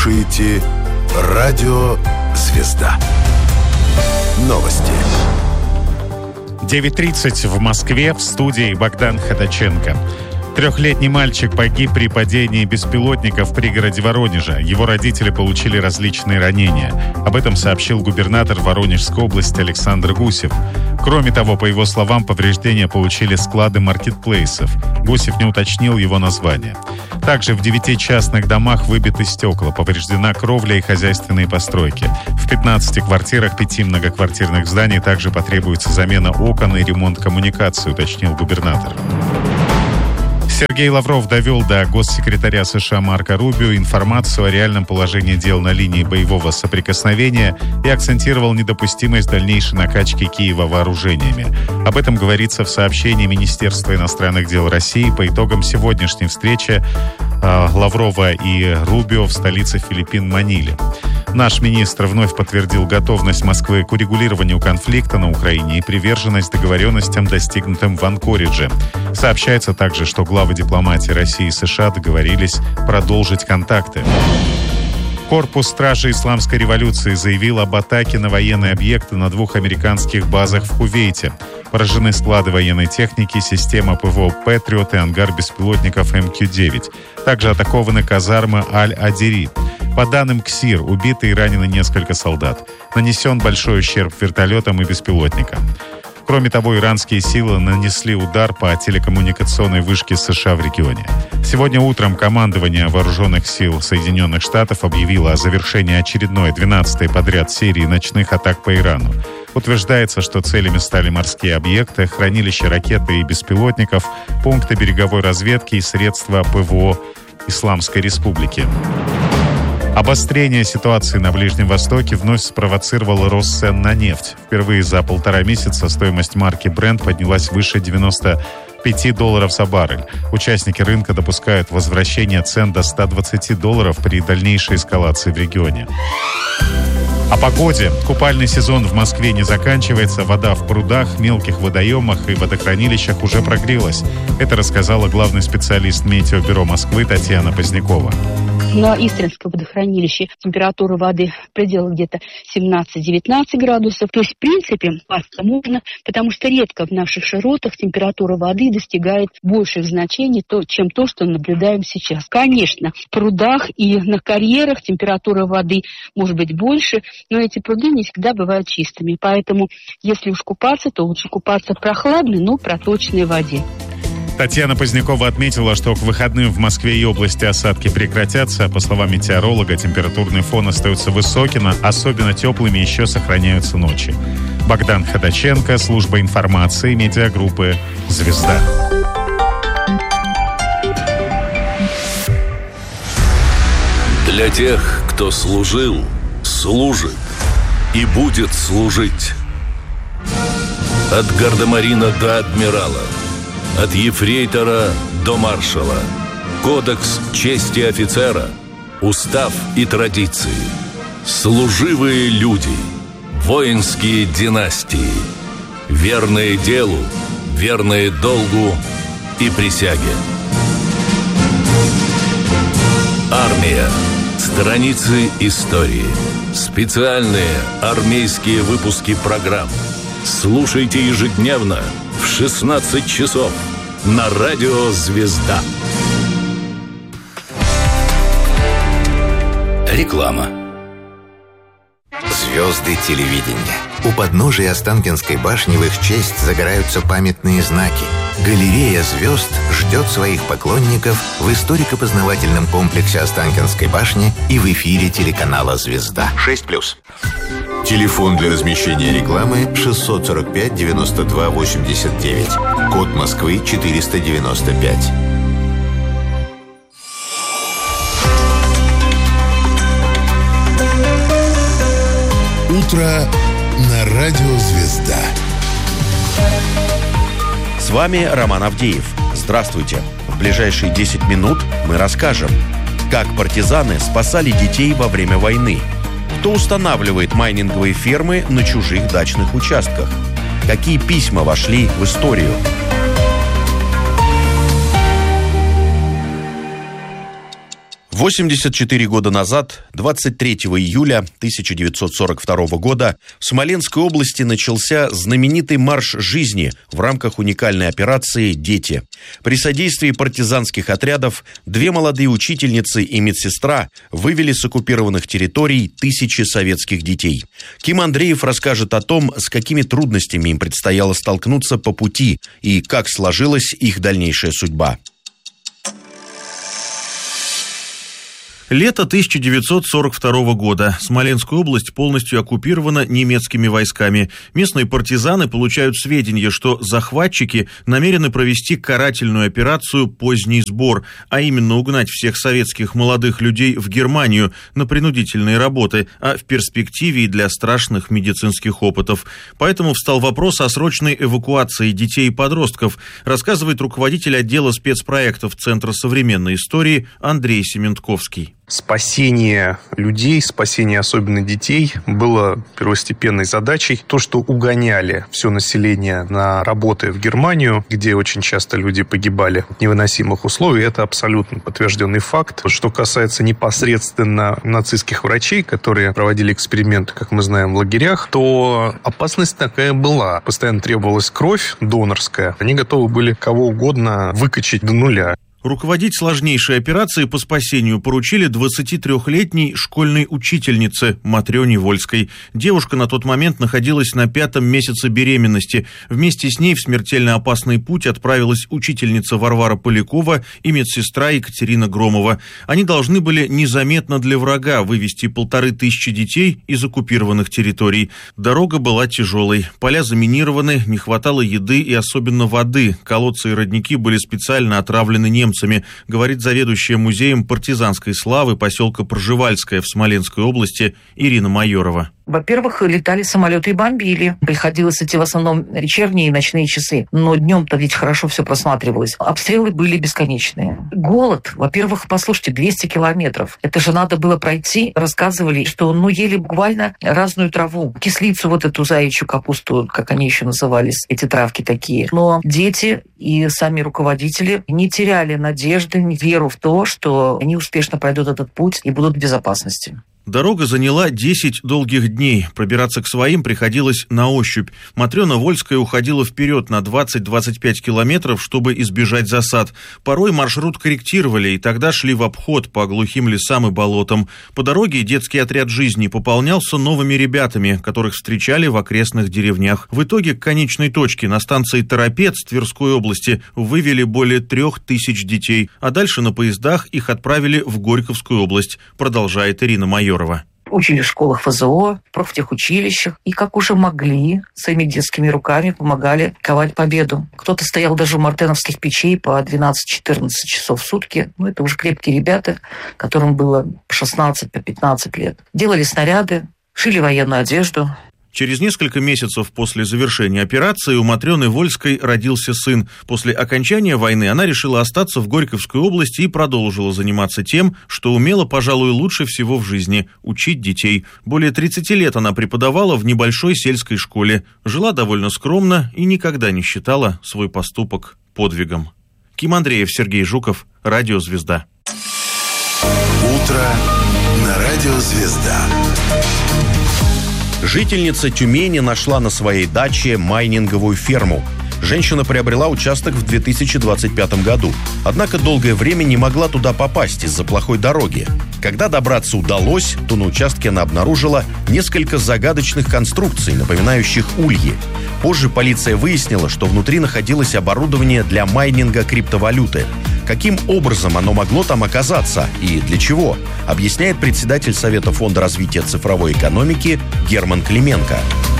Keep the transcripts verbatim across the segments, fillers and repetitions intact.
слушаете радио «Звезда». Новости. девять тридцать в Москве, в студии Богдан Ходаченко. Трехлетний мальчик погиб при падении беспилотника в пригороде Воронежа. Его родители получили различные ранения. Об этом сообщил губернатор Воронежской области Александр Гусев. Кроме того, по его словам, повреждения получили склады маркетплейсов. Гусев не уточнил его название. Также в девяти частных домах выбиты стекла, повреждена кровля и хозяйственные постройки. В пятнадцати квартирах пяти многоквартирных зданий также потребуется замена окон и ремонт коммуникаций, уточнил губернатор. Сергей Лавров довел до госсекретаря США Марко Рубио информацию о реальном положении дел на линии боевого соприкосновения и акцентировал недопустимость дальнейшей накачки Киева вооружениями. Об этом говорится в сообщении Министерства иностранных дел России по итогам сегодняшней встречи э, Лаврова и Рубио в столице Филиппин Маниле. Наш министр вновь подтвердил готовность Москвы к урегулированию конфликта на Украине и приверженность договоренностям, достигнутым в Анкоридже. Сообщается также, что главы дипломатии России и США договорились продолжить контакты. Корпус стражи Исламской революции заявил об атаке на военные объекты на двух американских базах в Кувейте. Поражены склады военной техники, система ПВО «Патриот» и ангар беспилотников эм кью девять. Также атакованы казармы Аль-Адири. По данным КСИР, убиты и ранены несколько солдат. Нанесен большой ущерб вертолетам и беспилотникам. Кроме того, иранские силы нанесли удар по телекоммуникационной вышке США в регионе. Сегодня утром командование Вооруженных сил Соединенных Штатов объявило о завершении очередной двенадцатой подряд серии ночных атак по Ирану. Утверждается, что целями стали морские объекты, хранилища ракет и беспилотников, пункты береговой разведки и средства ПВО Исламской Республики. Обострение ситуации на Ближнем Востоке вновь спровоцировало рост цен на нефть. Впервые за полтора месяца стоимость марки Brent поднялась выше девяноста пяти долларов за баррель. Участники рынка допускают возвращение цен до ста двадцати долларов при дальнейшей эскалации в регионе. О погоде. Купальный сезон в Москве не заканчивается. Вода в прудах, мелких водоемах и водохранилищах уже прогрелась. Это рассказала главный специалист Метеобюро Москвы Татьяна Позднякова. На Истринском водохранилище температура воды в пределах где-то семнадцать-девятнадцать градусов. То есть, в принципе, купаться можно, потому что редко в наших широтах температура воды достигает больших значений, то, чем то, что наблюдаем сейчас. Конечно, в прудах и на карьерах температура воды может быть больше, но эти пруды не всегда бывают чистыми. Поэтому, если уж купаться, то лучше купаться в прохладной, но проточной воде. Татьяна Позднякова отметила, что к выходным в Москве и области осадки прекратятся. По словам метеоролога, температурный фон остается высоким, особенно теплыми еще сохраняются ночи. Богдан Ходаченко, служба информации, медиагруппы «Звезда». Для тех, кто служил, служит и будет служить. От гардемарина до адмирала. От ефрейтора до маршала. Кодекс чести офицера. Устав и традиции. Служивые люди. Воинские династии. Верные делу, верные долгу и присяге. Армия. Страницы истории. Специальные армейские выпуски программ. Слушайте ежедневно в шестнадцать часов на радио «Звезда». Реклама. Звезды телевидения. У подножия Останкинской башни в их честь загораются памятные знаки. Галерея звезд ждет своих поклонников в историко-познавательном комплексе Останкинской башни и в эфире телеканала «Звезда». шесть плюс. Телефон для размещения рекламы шестьсот сорок пять девяносто два восемьдесят девять. Код Москвы четыреста девяносто пять. Утро на радио «Звезда». С вами Роман Авдеев. Здравствуйте. В ближайшие десять минут мы расскажем, как партизаны спасали детей во время войны, кто устанавливает майнинговые фермы на чужих дачных участках, какие письма вошли в историю. восемьдесят четыре года назад, двадцать третьего июля тысяча девятьсот сорок второго года, в Смоленской области начался знаменитый марш жизни в рамках уникальной операции «Дети». При содействии партизанских отрядов две молодые учительницы и медсестра вывели с оккупированных территорий тысячи советских детей. Ким Андреев расскажет о том, с какими трудностями им предстояло столкнуться по пути и как сложилась их дальнейшая судьба. Лето тысяча девятьсот сорок второго года. Смоленская область полностью оккупирована немецкими войсками. Местные партизаны получают сведения, что захватчики намерены провести карательную операцию «Поздний сбор», а именно угнать всех советских молодых людей в Германию на принудительные работы, а в перспективе и для страшных медицинских опытов. Поэтому встал вопрос о срочной эвакуации детей и подростков, рассказывает руководитель отдела спецпроектов Центра современной истории Андрей Сементковский. Спасение людей, спасение особенно детей было первостепенной задачей. То, что угоняли все население на работы в Германию, где очень часто люди погибали в невыносимых условиях, это абсолютно подтвержденный факт. Что касается непосредственно нацистских врачей, которые проводили эксперименты, как мы знаем, в лагерях, то опасность такая была. Постоянно требовалась кровь донорская. Они готовы были кого угодно выкачать до нуля. Руководить сложнейшей операцией по спасению поручили двадцатитрёхлетней школьной учительнице Матрёне Вольской. Девушка на тот момент находилась на пятом месяце беременности. Вместе с ней в смертельно опасный путь отправилась учительница Варвара Полякова и медсестра Екатерина Громова. Они должны были незаметно для врага вывести полторы тысячи детей из оккупированных территорий. Дорога была тяжелой, поля заминированы, не хватало еды и особенно воды. Колодцы и родники были специально отравлены немцами, говорит заведующая музеем партизанской славы поселка Пржевальское в Смоленской области Ирина Майорова. Во-первых, летали самолеты и бомбили. Приходилось идти в основном вечерние и ночные часы. Но днем-то ведь хорошо все просматривалось. Обстрелы были бесконечные. Голод. Во-первых, послушайте, двести километров. Это же надо было пройти. Рассказывали, что ну ели буквально разную траву. Кислицу, вот эту заячью капусту, как они еще назывались, эти травки такие. Но дети и сами руководители не теряли надежды, веру в то, что они успешно пройдут этот путь и будут в безопасности. Дорога заняла десять долгих дней. Пробираться к своим приходилось на ощупь. Матрёна Вольская уходила вперед на двадцать-двадцать пять километров, чтобы избежать засад. Порой маршрут корректировали, и тогда шли в обход по глухим лесам и болотам. По дороге детский отряд жизни пополнялся новыми ребятами, которых встречали в окрестных деревнях. В итоге к конечной точке на станции Торопец Тверской области вывели более трех тысяч детей, а дальше на поездах их отправили в Горьковскую область, продолжает Ирина Майорова. Учили в школах ФЗО, в профтехучилищах. И как уже могли, своими детскими руками помогали ковать победу. Кто-то стоял даже у мартеновских печей по двенадцать-четырнадцать часов в сутки. Ну, это уже крепкие ребята, которым было шестнадцать по пятнадцать лет. Делали снаряды, шили военную одежду. Через несколько месяцев после завершения операции у Матрёны Вольской родился сын. После окончания войны она решила остаться в Горьковской области и продолжила заниматься тем, что умела, пожалуй, лучше всего в жизни – учить детей. Более тридцати лет она преподавала в небольшой сельской школе, жила довольно скромно и никогда не считала свой поступок подвигом. Ким Андреев, Сергей Жуков, Радио «Звезда». Утро на Радио «Звезда». Жительница Тюмени нашла на своей даче майнинговую ферму. Женщина приобрела участок в две тысячи двадцать пятом году. Однако долгое время не могла туда попасть из-за плохой дороги. Когда добраться удалось, то на участке она обнаружила несколько загадочных конструкций, напоминающих ульи. Позже полиция выяснила, что внутри находилось оборудование для майнинга криптовалюты. Каким образом оно могло там оказаться и для чего, объясняет председатель Совета фонда развития цифровой экономики Герман Клименко.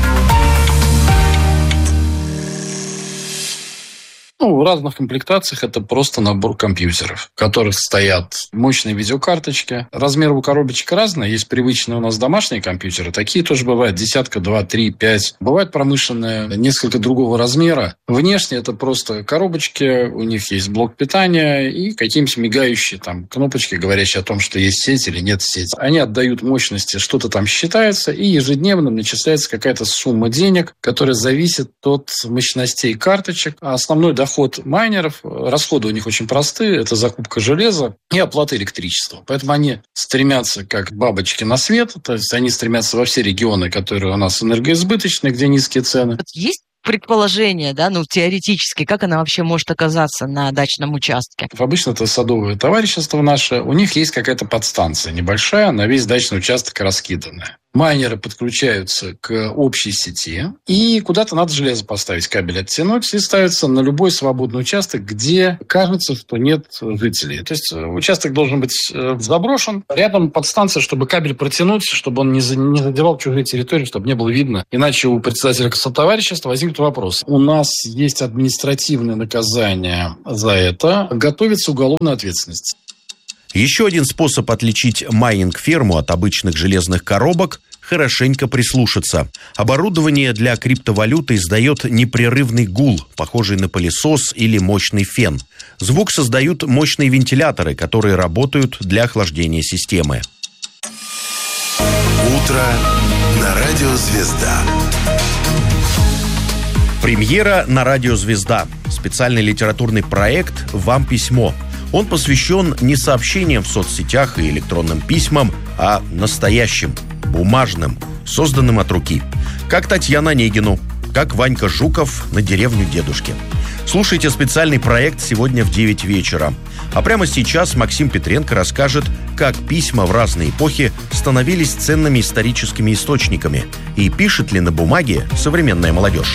Ну, в разных комплектациях это просто набор компьютеров, в которых стоят мощные видеокарточки. Размер у коробочек разный. Есть привычные у нас домашние компьютеры. Такие тоже бывают. Десятка, два, три, пять. Бывают промышленные, несколько другого размера. Внешне это просто коробочки. У них есть блок питания и какие-нибудь мигающие там кнопочки, говорящие о том, что есть сеть или нет сети. Они отдают мощности, что-то там считается, и ежедневно начисляется какая-то сумма денег, которая зависит от мощностей карточек. А основной доход доход майнеров, расходы у них очень простые, это закупка железа и оплата электричества. Поэтому они стремятся как бабочки на свет, то есть они стремятся во все регионы, которые у нас энергоизбыточные, где низкие цены. Есть предположение, да, ну, теоретически, как она вообще может оказаться на дачном участке? Обычно это садовое товарищество наше, у них есть какая-то подстанция небольшая, на весь дачный участок раскиданная. Майнеры подключаются к общей сети, и куда-то надо железо поставить, кабель оттянуть, и ставится на любой свободный участок, где кажется, что нет жителей. То есть участок должен быть заброшен, рядом подстанция, чтобы кабель протянуть, чтобы он не задевал чужие территории, чтобы не было видно. Иначе у председателя товарищества возникнет вопрос. У нас есть административное наказание за это, готовится уголовная ответственность. Еще один способ отличить майнинг-ферму от обычных железных коробок – хорошенько прислушаться. Оборудование для криптовалюты издает непрерывный гул, похожий на пылесос или мощный фен. Звук создают мощные вентиляторы, которые работают для охлаждения системы. Утро на радио «Звезда». Премьера на радио «Звезда». Специальный литературный проект «Вам письмо». Он посвящен не сообщениям в соцсетях и электронным письмам, а настоящим, бумажным, созданным от руки. Как Татьяна Онегину, как Ванька Жуков на деревню дедушки. Слушайте специальный проект сегодня в девять вечера. А прямо сейчас Максим Петренко расскажет, как письма в разные эпохи становились ценными историческими источниками и пишет ли на бумаге современная молодежь.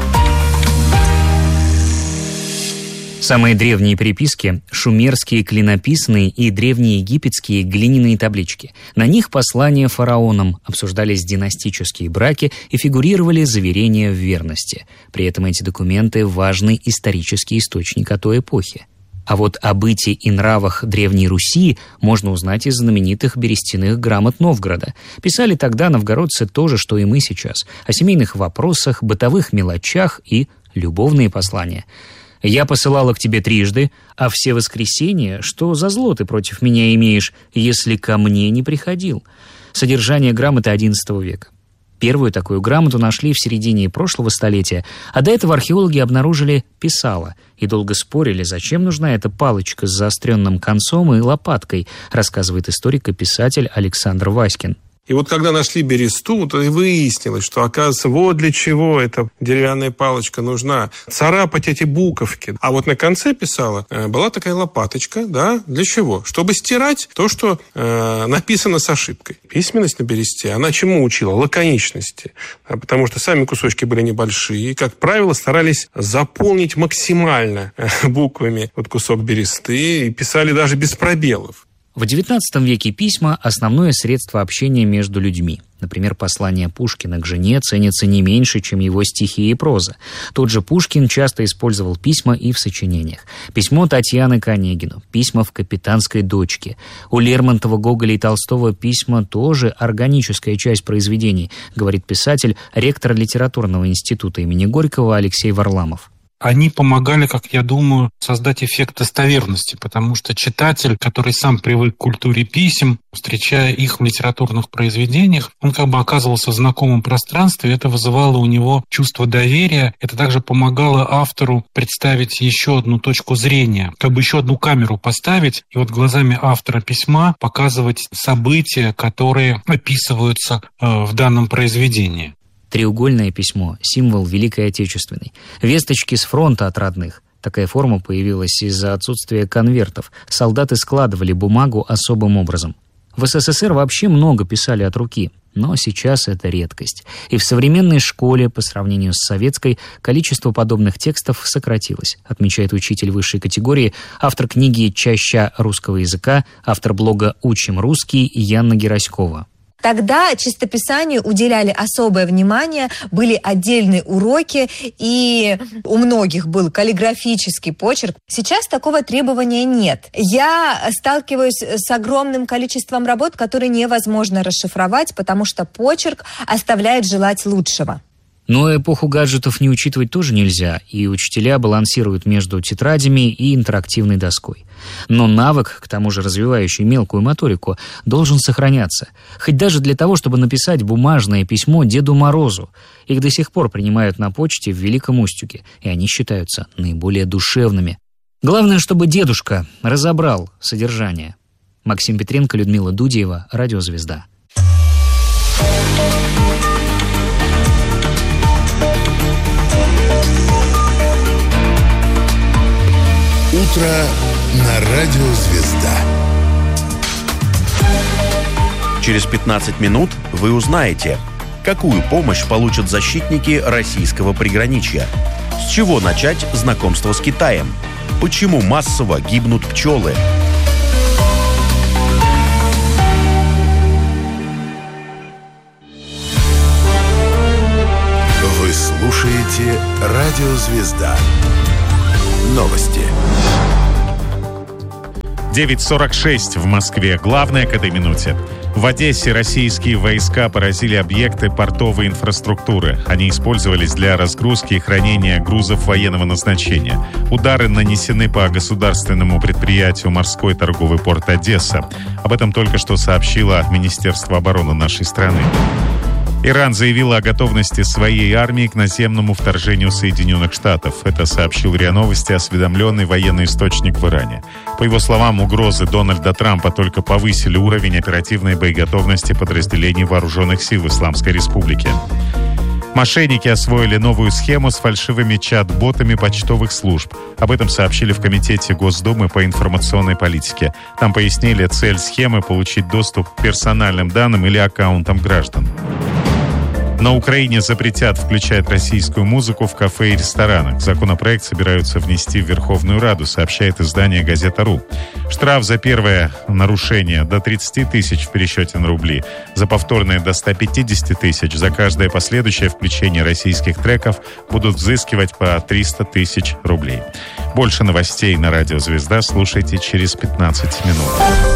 Самые древние переписки – шумерские клинописные и древнеегипетские глиняные таблички. На них послания фараонам, обсуждались династические браки и фигурировали заверения в верности. При этом эти документы – важный исторический источник о той эпохе. А вот о быте и нравах Древней Руси можно узнать из знаменитых берестяных грамот Новгорода. Писали тогда новгородцы то же, что и мы сейчас. О семейных вопросах, бытовых мелочах и любовные послания. «Я посылала к тебе трижды, а все воскресенья, что за зло ты против меня имеешь, если ко мне не приходил?» Содержание грамоты одиннадцатого века. Первую такую грамоту нашли в середине прошлого столетия, а до этого археологи обнаружили писало и долго спорили, зачем нужна эта палочка с заостренным концом и лопаткой, рассказывает историк и писатель Александр Васькин. И вот когда нашли бересту, то и выяснилось, что, оказывается, вот для чего эта деревянная палочка нужна. Царапать эти буковки. А вот на конце писала, была такая лопаточка, да, для чего? Чтобы стирать то, что э, написано с ошибкой. Письменность на бересте, она чему учила? Лаконичности. А потому что сами кусочки были небольшие. И, как правило, старались заполнить максимально буквами вот кусок бересты и писали даже без пробелов. В девятнадцатом веке письма – основное средство общения между людьми. Например, послание Пушкина к жене ценится не меньше, чем его стихи и проза. Тот же Пушкин часто использовал письма и в сочинениях. Письмо Татьяны к Онегину, письма в «Капитанской дочке». У Лермонтова, Гоголя и Толстого письма тоже органическая часть произведений, говорит писатель, ректор литературного института имени Горького Алексей Варламов. Они помогали, как я думаю, создать эффект достоверности, потому что читатель, который сам привык к культуре писем, встречая их в литературных произведениях, он как бы оказывался в знакомом пространстве, это вызывало у него чувство доверия, это также помогало автору представить еще одну точку зрения, как бы еще одну камеру поставить, и вот глазами автора письма показывать события, которые описываются в данном произведении. Треугольное письмо – символ Великой Отечественной. Весточки с фронта от родных. Такая форма появилась из-за отсутствия конвертов. Солдаты складывали бумагу особым образом. В СССР вообще много писали от руки, но сейчас это редкость. И в современной школе, по сравнению с советской, количество подобных текстов сократилось, отмечает учитель высшей категории, автор книги «Чаща русского языка», автор блога «Учим русский» Яна Гераськова. Тогда чистописанию уделяли особое внимание, были отдельные уроки, и у многих был каллиграфический почерк. Сейчас такого требования нет. Я сталкиваюсь с огромным количеством работ, которые невозможно расшифровать, потому что почерк оставляет желать лучшего. Но эпоху гаджетов не учитывать тоже нельзя, и учителя балансируют между тетрадями и интерактивной доской. Но навык, к тому же развивающий мелкую моторику, должен сохраняться. Хоть даже для того, чтобы написать бумажное письмо Деду Морозу. Их до сих пор принимают на почте в Великом Устюге, и они считаются наиболее душевными. Главное, чтобы дедушка разобрал содержание. Максим Петренко, Людмила Дудеева, Радиозвезда. Утро на Радио Звезда. Через пятнадцать минут вы узнаете, какую помощь получат защитники российского приграничья, с чего начать знакомство с Китаем, почему массово гибнут пчелы. Вы слушаете Радио Звезда. Новости. девять сорок шесть в Москве. Главное к этой минуте. В Одессе российские войска поразили объекты портовой инфраструктуры. Они использовались для разгрузки и хранения грузов военного назначения. Удары нанесены по государственному предприятию «Морской торговый порт Одесса». Об этом только что сообщило Министерство обороны нашей страны. Иран заявил о готовности своей армии к наземному вторжению Соединенных Штатов. Это сообщил РИА Новости осведомленный военный источник в Иране. По его словам, угрозы Дональда Трампа только повысили уровень оперативной боеготовности подразделений Вооруженных сил Исламской Республики. Мошенники освоили новую схему с фальшивыми чат-ботами почтовых служб. Об этом сообщили в Комитете Госдумы по информационной политике. Там пояснили, цель схемы – получить доступ к персональным данным или аккаунтам граждан. На Украине запретят включать российскую музыку в кафе и ресторанах. Законопроект собираются внести в Верховную Раду, сообщает издание «Газета.ру». Штраф за первое нарушение до тридцать тысяч в пересчете на рубли, за повторное до ста пятидесяти тысяч, за каждое последующее включение российских треков будут взыскивать по триста тысяч рублей. Больше новостей на Радио Звезда слушайте через пятнадцать минут.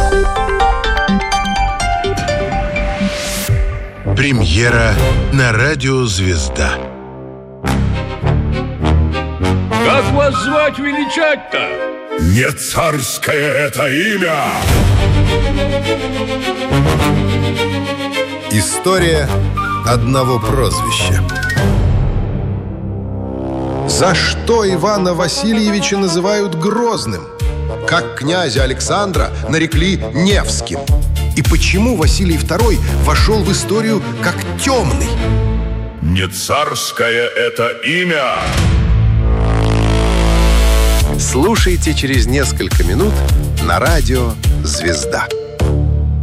Премьера на Радио Звезда. Как вас звать величать-то? Не царское это имя! История одного прозвища. За что Ивана Васильевича называют Грозным? Как князя Александра нарекли Невским? И почему Василий второй вошел в историю как темный? Не царское это имя! Слушайте через несколько минут на Радио Звезда.